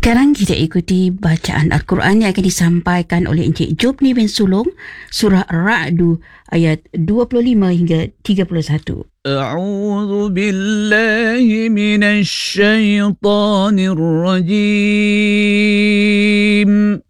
Sekarang kita ikuti bacaan Al-Quran yang akan disampaikan oleh Encik Jobni bin Sulong, surah Ar-Ra'du ayat 25 hingga 31. أعوذ بالله من الشيطان الرجيم